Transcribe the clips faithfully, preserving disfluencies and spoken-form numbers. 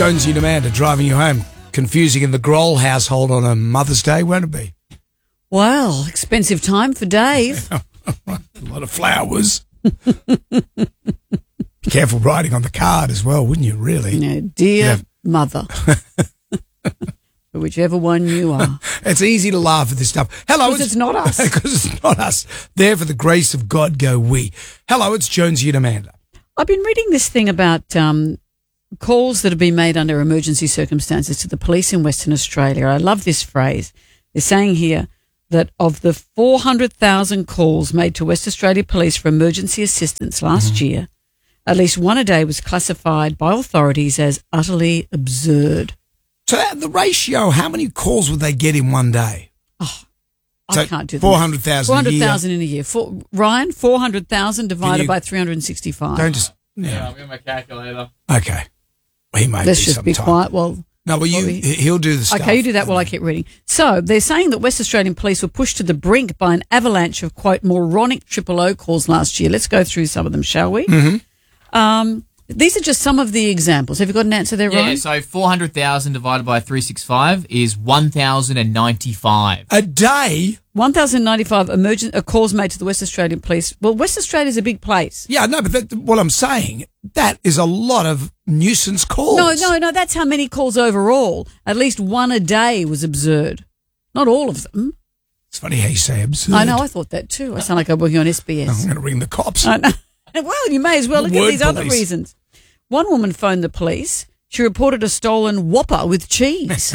Jonesy and Amanda driving you home. Confusing in the Grohl household on a Mother's Day, won't it be? Well, expensive time for Dave. A lot of flowers. Be careful riding on the card as well, wouldn't you, really? No, dear Yeah. mother. For whichever one you are. It's easy to laugh at this stuff. Hello. Because it's not us. Because it's not us. There for the grace of God go we. Hello, it's Jonesy and Amanda. I've been reading this thing about um, calls that have been made under emergency circumstances to the police in Western Australia. I love this phrase. They're saying here that of the four hundred thousand calls made to West Australia Police for emergency assistance last mm-hmm. year, at least one a day was classified by authorities as utterly absurd. So that, the ratio, how many calls would they get in one day? Oh, so I can't do that. four hundred thousand four hundred thousand in a year. For, Ryan, four hundred thousand divided you, by three hundred sixty-five. Don't just... Yeah, yeah I'll get my calculator. Okay. Well, he may Let's be just sometime. be quiet. Well... No, well, you, we, he'll do the stuff. Okay, you do that while I keep reading. So they're saying that West Australian police were pushed to the brink by an avalanche of, quote, moronic triple O calls last year. Let's go through some of them, shall we? Mm-hmm. Um, these are just some of the examples. Have you got an answer there, Yeah, Ryan? so four hundred thousand divided by three sixty-five is one thousand ninety-five. A day? one thousand ninety-five emergent, uh, calls made to the West Australian police. Well, West Australia's a big place. Yeah, no, but that, what I'm saying, that is a lot of nuisance calls. No, no, no, that's how many calls overall. At least one a day was absurd. Not all of them. It's funny how you say absurd. I know, I thought that too. I sound like I'm working on S B S. I'm going to ring the cops. I know. Well, you may as well. The Look at word these other police. reasons. One woman phoned the police. She reported a stolen Whopper with cheese.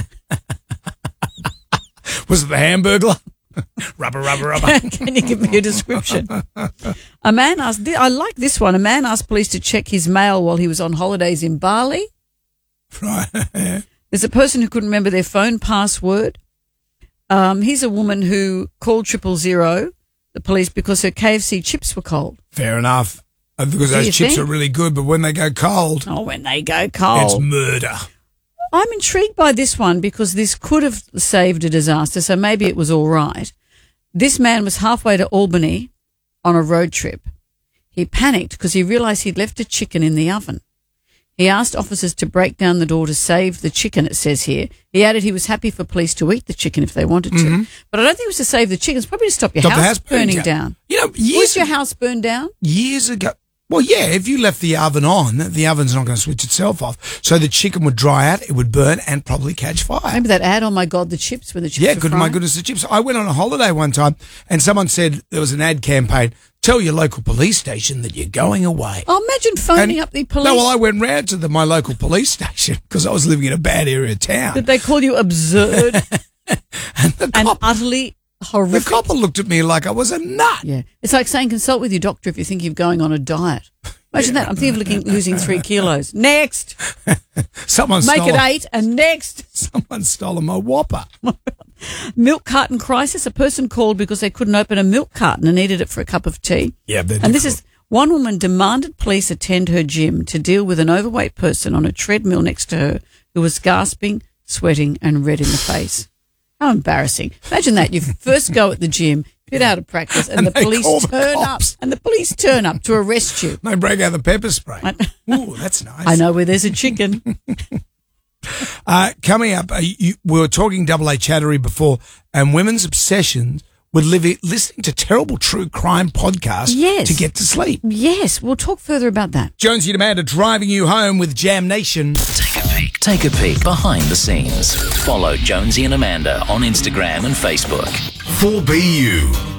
Was it the Hamburglar? Rubber, rubber, rubber. Can you give me a description? A man asked, I like this one. A man asked police to check his mail while he was on holidays in Bali. Right. There's a person who couldn't remember their phone password. Um, here's a woman who called triple zero, the police, because her K F C chips were cold. Fair enough. Uh, Because Do those you chips think? are really good, but when they go cold, Oh, when they go cold. it's murder. I'm intrigued by this one because this could have saved a disaster, so maybe it was all right. This man was halfway to Albany on a road trip. He panicked because he realised he'd left a chicken in the oven. He asked officers to break down the door to save the chicken, it says here. He added he was happy for police to eat the chicken if they wanted to. Mm-hmm. But I don't think it was to save the chicken. It's probably to stop your Stop the house, house burning burning down. down. You know, Was years, your house burned down? years ago, well, yeah, if you left the oven on, the oven's not going to switch itself off. So the chicken would dry out, it would burn and probably catch fire. Remember that ad, oh my God, the chips when the chips Yeah, were good, my frying? goodness, the chips. I went on a holiday one time and someone said there was an ad campaign, tell your local police station that you're going away. Oh, imagine phoning And- up the police. No, well, I went round to the, my local police station because I was living in a bad area of town. Did they call you absurd and the and cop, utterly the horrific? copper looked at me like I was a nut. Yeah. It's like saying consult with your doctor if you think you're going on a diet. Imagine that. I'm thinking of looking, losing three kilos. Next. Someone Make stole it eight and next. Someone stole my Whopper. Milk carton crisis. A person called because they couldn't open a milk carton and needed it for a cup of tea. Yeah, they're And this difficult. is one woman demanded police attend her gym to deal with an overweight person on a treadmill next to her who was gasping, sweating and red in the face. How embarrassing. Imagine that. You first go at the gym, get out of practice and, And the they police call the turn up cops. and the police turn up to arrest you. They break out the pepper spray. I- Ooh, that's nice. I know where there's a chicken. Uh, coming up, uh, you, we were talking Double A Chattery before, and women's obsessions with living, listening to terrible true crime podcasts Yes. to get to sleep. Yes, we'll talk further about that. Jonesy and Amanda driving you home with Jam Nation. Take a peek. Take a peek behind the scenes. Follow Jonesy and Amanda on Instagram and Facebook. four B U